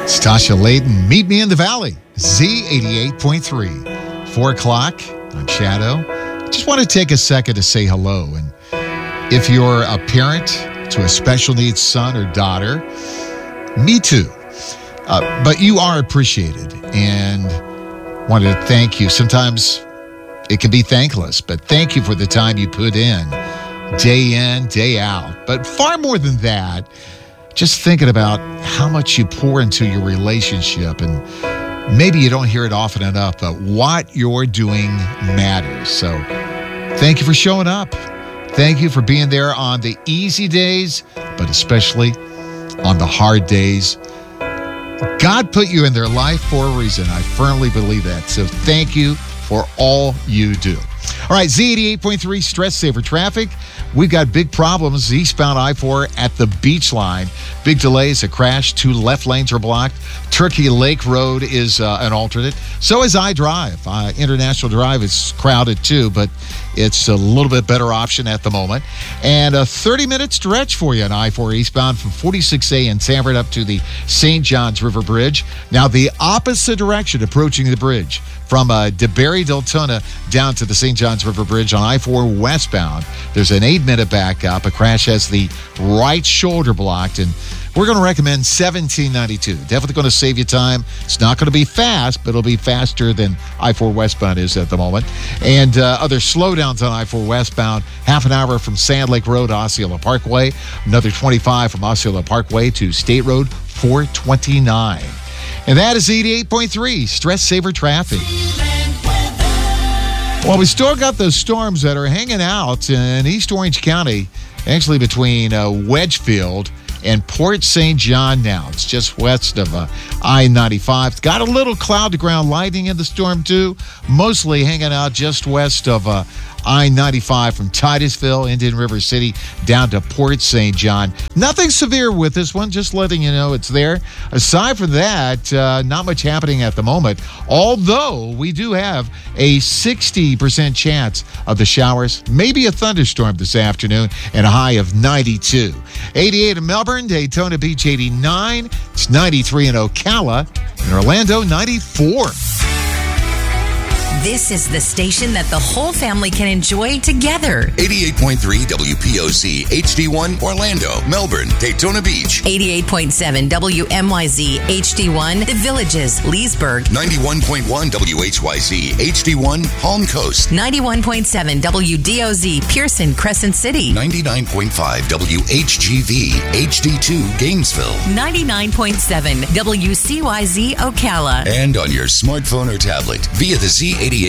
It's Tasha Layden. Meet me in the valley. Z88.3. 4 o'clock. I'm Shadow. Just want to take a second to say hello. And if you're a parent to a special needs son or daughter, me too. But you are appreciated, and wanted to thank you. Sometimes it can be thankless, but thank you for the time you put in, day out. But far more than that, just thinking about how much you pour into your relationship, and maybe you don't hear it often enough, but what you're doing matters. So thank you for showing up. Thank you for being there on the easy days, but especially on the hard days. God put you in their life for a reason. I firmly believe that. So thank you for all you do. All right, Z88.3 Stress Saver Traffic. We've got big problems eastbound I-4 at the beach line. Big delays, a crash, 2 left lanes are blocked. Turkey Lake Road is an alternate. So is I-Drive. International Drive is crowded too, but it's a little bit better option at the moment. And a 30-minute stretch for you on I-4 eastbound from 46A in Sanford up to the St. Johns River Bridge. Now the opposite direction approaching the bridge from DeBerry-Deltona down to the St. Johns River Bridge on I-4 westbound. There's an 8-minute backup. A crash has the right shoulder blocked, and we're going to recommend 1792. Definitely going to save you time. It's not going to be fast, but it'll be faster than I-4 westbound is at the moment. And other slowdowns on I-4 westbound, half an hour from Sand Lake Road, Osceola Parkway. Another 25 from Osceola Parkway to State Road 429. And that is 88.3 Stress Saver Traffic. Well, we still got those storms that are hanging out in East Orange County, actually between Wedgefield and Port St. John now. It's just west of I-95. It's got a little cloud-to-ground lightning in the storm, too. Mostly hanging out just west of I-95 from Titusville, Indian River City, down to Port St. John. Nothing severe with this one, just letting you know it's there. Aside from that, not much happening at the moment, although we do have a 60% chance of the showers, maybe a thunderstorm this afternoon, and a high of 92. 88 in Melbourne, Daytona Beach 89, it's 93 in Ocala, and Orlando 94. This is the station that the whole family can enjoy together. 88.3 WPOC, HD1, Orlando, Melbourne, Daytona Beach. 88.7 WMYZ, HD1, The Villages, Leesburg. 91.1 WHYZ, HD1, Palm Coast. 91.7 WDOZ, Pearson, Crescent City. 99.5 WHGV, HD2, Gainesville. 99.7 WCYZ, Ocala. And on your smartphone or tablet via the Z88